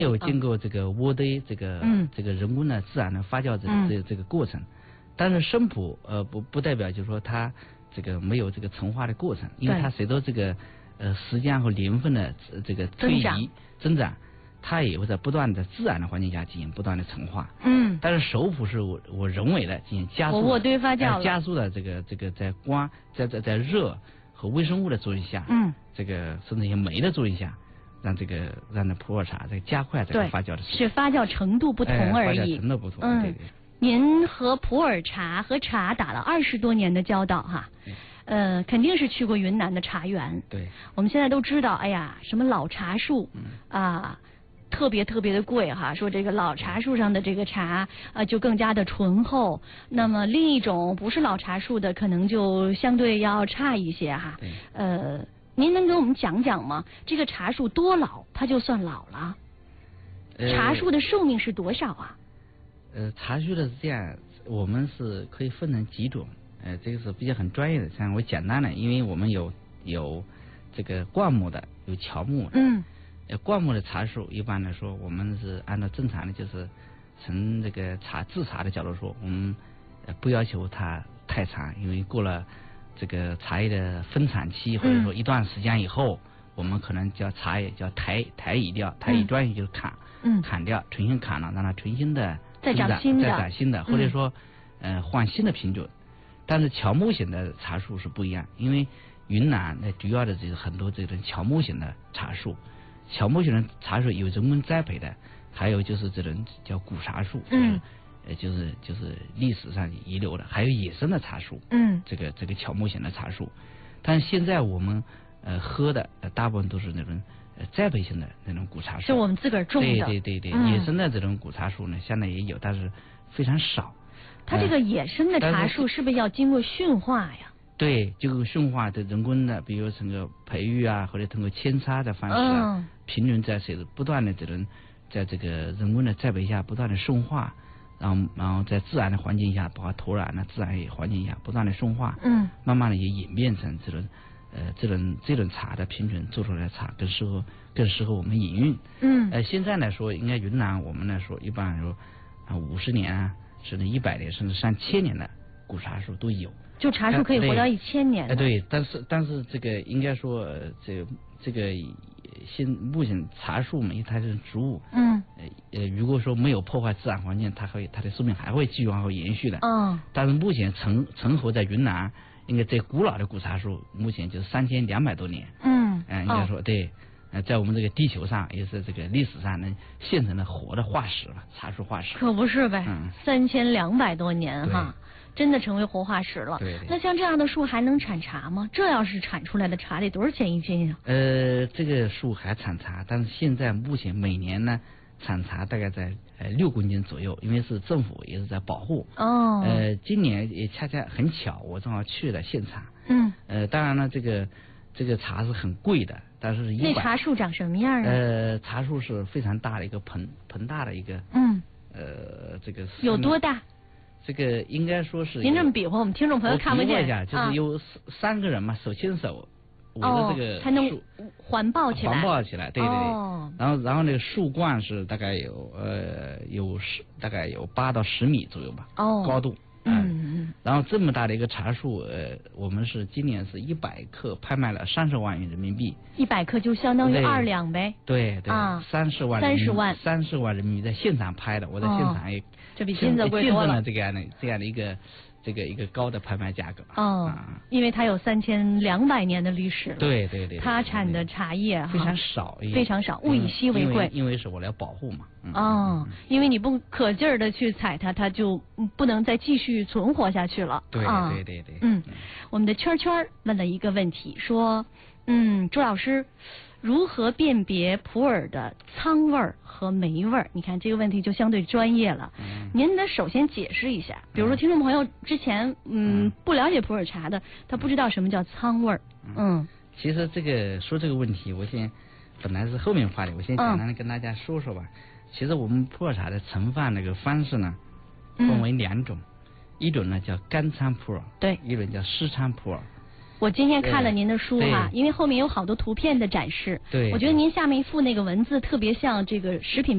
有经过这个渥堆这个人工的自然的发酵这个过程，但是生普不代表就是说它这个没有这个陈化的过程，因为它随着这个时间和年份的这个推移增长，它也会在不断的自然的环境下进行不断的陈化。但是熟普是我人为的进行加速， 渥堆发酵加速的这个在光在热和微生物的作用下，这个甚至一些酶的作用下。让这普洱茶这个加快这个发酵的时间， 是发酵程度不同而已。 发酵程度不同，对。 您和普洱茶和茶打了20多年的交道哈，肯定是去过云南的茶园。 对。 我们现在都知道，哎呀，什么老茶树，特别的贵哈。说这个老茶树上的这个茶就更加的醇厚，那么另一种不是老茶树的，可能就相对要差一些哈。您能给我们讲讲吗？这个茶树多老它就算老了？茶树的寿命是多少啊？ 茶树的是这样，我们是可以分成几种，这个是比较很专业的，像我简单的，因为我们有这个灌木的，有乔木的。灌木的茶树一般来说，我们是按照正常的，就是从这个制茶的角度说，我们不要求它太长，因为过了这个茶叶的分产期，或者说一段时间以后，我们可能叫茶叶叫台移掉，台移专业就是砍掉，重新砍了，让它重新的再长新的， 或者说换新的品种。但是乔木型的茶树是不一样，因为云南的主要的这个很多这种乔木型的茶树，乔木型的茶树有人工栽培的，还有就是这种叫古茶树，就是历史上遗留的，还有野生的茶树，这个乔木型的茶树。但是现在我们喝的大部分都是那种栽培性的那种古茶树， 是我们自个儿种的。 对，野生的这种古茶树呢，现在也有，但是非常少。 它这个野生的茶树是不是要经过驯化呀？ 对，经过驯化的人工的，比如通过培育啊，或者通过扦插的方式品种在不断的这种在这个人工的栽培下不断的顺化。然后在自然的环境下，包括土壤的自然环境下不断的顺化，慢慢的也演变成这种茶的品种做出来的茶更适合我们饮用。现在来说，应该云南我们来说，一般来说50年啊，甚至100年，甚至3000年的古茶树都有。 就茶树可以活到1000年。 对，但是这个应该说这个目前茶树嘛，因为它是植物，如果说没有破坏自然环境，它的寿命还会继续往后延续的。但是目前成活在云南，应该最古老的古茶树，目前就是3200多年。应该说对，在我们这个地球上也是这个历史上能现成的活的化石了，茶树化石。 可不是呗，3200多年哈。真的成为活化石了。 对。 那像这样的树还能产茶吗？这要是产出来的茶得多少钱一斤啊？ 这个树还产茶，但是现在目前每年呢产茶大概在6公斤左右，因为是政府也是在保护。今年也恰恰很巧，我正好去了现场。当然了，这个茶是很贵的，但是那茶树长什么样啊？ 茶树是非常大的一个盆大的一个。这个有多大？ 这个应该说是， 您这么比划，我们听众朋友看不见。 我比划一下，就是有3个人嘛，手牵手围着这个才能环抱起来。 对。然后那个树冠是大概大概有8到10米左右吧，高度。然后这么大的一个茶树，我们是今年是100克拍卖了30万元人民币。 100克就相当于2两呗。 对，30万人民币在现场拍的，我在现场也这比金子贵多了。 这样的一个高的拍卖价格。 因为它有3200年的历史了。 对。 它产的茶叶非常少， 物以稀为贵。 因为是我来保护嘛。 因为你不可劲儿的去采它就不能再继续存活下去了。 对。 我们的圈问了一个问题，说，朱老师，如何辨别普洱的苍味儿和霉味儿？你看这个问题就相对专业了。您得首先解释一下，比如说听众朋友之前不了解普洱茶的，他不知道什么叫苍味儿。 其实这个问题，我本来是后面话题，我先简单的跟大家说说吧。其实我们普洱茶的盛放那个方式呢，分为2种，一种呢叫干苍普洱， 对， 一种叫湿苍普洱。 我今天看了您的书哈，因为后面有好多图片的展示， 对， 我觉得您下面附那个文字特别像这个食品